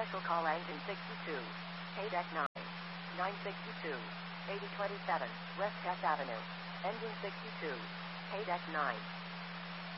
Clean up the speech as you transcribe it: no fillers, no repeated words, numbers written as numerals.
Special call engine 62. Paydeck 9. 962. 8027. West Hess Avenue. Engine 62. Paydeck 9.